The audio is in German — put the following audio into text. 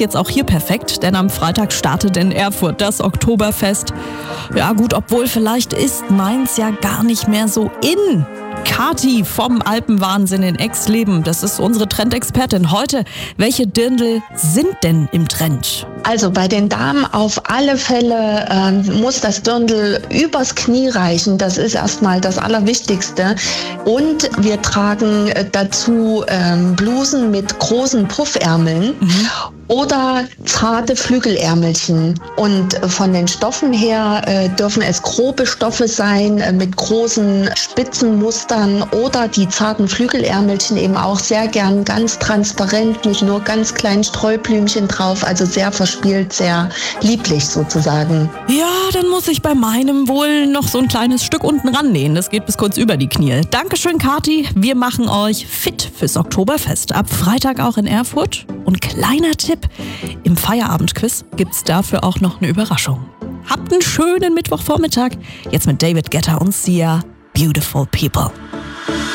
jetzt auch hier perfekt, denn am Freitag startet in Erfurt das Oktoberfest. Ja gut, obwohl vielleicht ist Mainz ja gar nicht mehr so in. Kathi vom Alpenwahnsinn in Aix-Leben, das ist unsere Trendexpertin heute. Welche Dirndl sind denn im Trend? Also bei den Damen auf alle Fälle muss das Dirndl übers Knie reichen. Das ist erstmal das Allerwichtigste. Und wir tragen dazu Blusen mit großen Puffärmeln oder zarte Flügelärmelchen. Und von den Stoffen her dürfen es grobe Stoffe sein mit großen Spitzenmustern oder die zarten Flügelärmelchen eben auch sehr gern ganz transparent mit nur ganz kleinen Streublümchen drauf. Also sehr verspielt, sehr lieblich sozusagen. Ja, dann muss ich bei meinem wohl noch so ein kleines Stück unten rannähen. Das geht bis kurz über die Knie. Dankeschön, Kathi. Wir machen euch fit fürs Oktoberfest. Ab Freitag auch in Erfurt. Und kleiner Tipp, im Feierabendquiz gibt's dafür auch noch eine Überraschung. Habt einen schönen Mittwochvormittag. Jetzt mit David Guetta und Sia. Beautiful People.